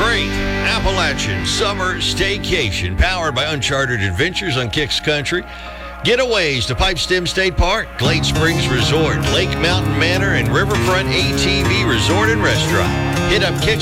great Appalachian summer staycation powered by Uncharted Adventures on Kicks Country. Getaways to Pipestem State Park, Glade Springs Resort, Lake Mountain Manor, and Riverfront ATV Resort and Restaurant. Hit up Kicks